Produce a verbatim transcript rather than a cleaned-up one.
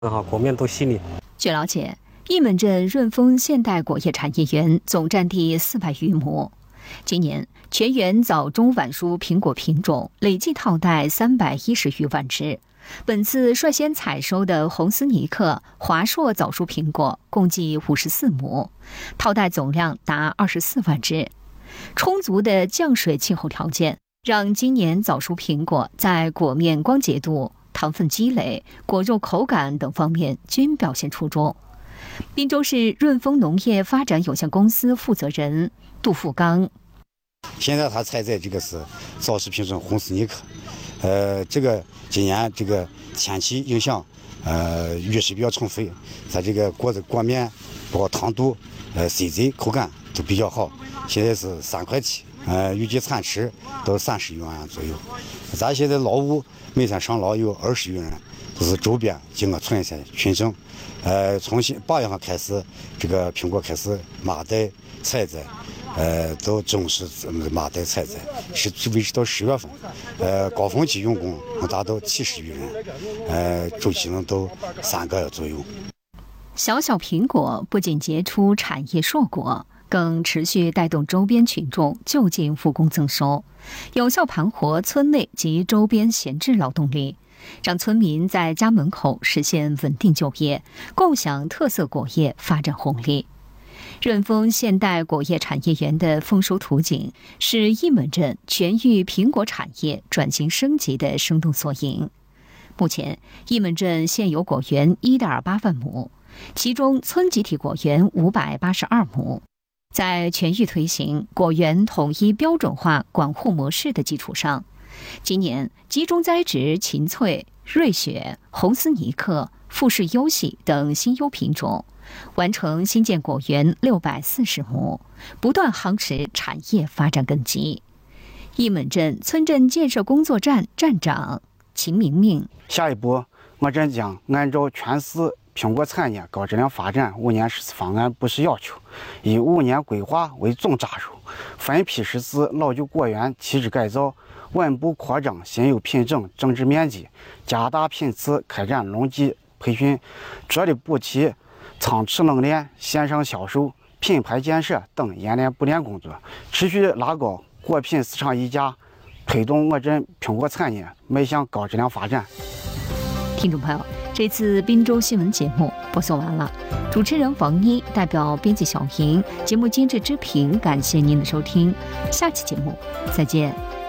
好，果面都细腻。 据了解，沂门镇润丰现代果业产业园总占地四百余亩，今年全园早中晚熟苹果品种累计套袋三百一十余万只。本次率先采收的红斯尼克、华硕早熟苹果共计五十四亩，套袋总量达二十四万只。充足的降水气候条件，让今年早熟苹果在果面光洁度、糖分积累、果肉口感等方面均表现出众。滨州市润丰农业发展有限公司负责人杜富刚： 现在他采摘这个是早熟品种红斯尼克，呃，这个今年这个天气影响，呃，雨水比较充沛，它这个果子果面包括糖度、呃 C Z 口感都比较好。现在是三块七，呃，预计产值都三十余万元左右。咱现在劳务每天上劳有二十余人，都是周边经过村县群众，呃，从新八月份开始，这个苹果开始麻袋采摘。呃，都重视麻袋采摘，是维持到十月份。呃，高峰期用工能达到七十余人，呃，周期能都三个月左右。 小小苹果不仅结出产业硕果，更持续带动周边群众就近复工增收，有效盘活村内及周边闲置劳动力，让村民在家门口实现稳定就业，共享特色果业发展红利。润丰现代果业产业园的丰收图景，是沂门镇全域苹果产业转型升级的生动缩影。目前，沂门镇现有果园 一点八万亩，其中村集体果园五百八十二亩。在全域推行果园统一标准化管护模式的基础上，今年集中栽植秦翠、瑞雪、红斯尼克、富士优喜等新优品种，完成新建果园六百四十亩，不断夯实产业发展根基。沂门镇村镇建设工作站站长秦明明： 下一步，我镇将按照全市苹果产业高质量发展五年实施方案布施要求，以五年规划为总扎手，分批实施老旧果园体制改造，稳步扩张新优品种种植面积，加大品次开展农技培训，着力补齐仓储冷链、线上销售、品牌建设等演练补练工作，持续拉高果品市场溢价，推动我镇苹果产业迈向高质量发展。 听众朋友，这次滨州新闻节目播送完了，主持人王一代表编辑小莹，节目监制之平，感谢您的收听，下期节目再见。